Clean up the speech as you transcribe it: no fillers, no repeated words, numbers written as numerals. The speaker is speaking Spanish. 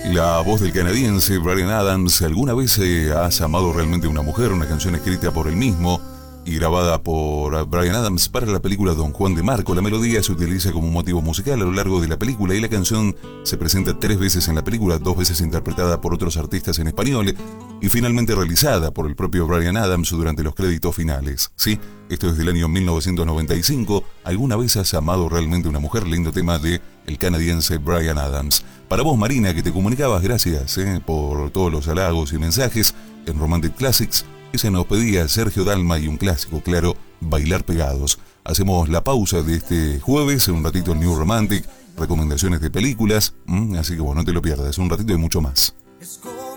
La voz del canadiense Bryan Adams. ¿Alguna vez has amado realmente a una mujer? Una canción escrita por él mismo y grabada por Bryan Adams para la película Don Juan de Marco. La melodía se utiliza como motivo musical a lo largo de la película y la canción se presenta 3 veces en la película, 2 veces interpretada por otros artistas en español y finalmente realizada por el propio Bryan Adams durante los créditos finales. Sí, esto es del año 1995. ¿Alguna vez has amado realmente a una mujer? Lindo tema de el canadiense Bryan Adams. Para vos, Marina, que te comunicabas, gracias por todos los halagos y mensajes en Romantic Classics. Que se nos pedía Sergio Dalma y un clásico, claro, Bailar Pegados. Hacemos la pausa de este jueves, en un ratito el New Romantic, recomendaciones de películas, así que bueno, no te lo pierdas, un ratito y mucho más.